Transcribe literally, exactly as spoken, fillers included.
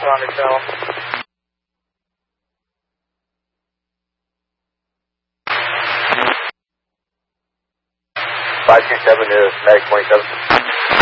surrounding channel. five two seven to Medic twenty-seven.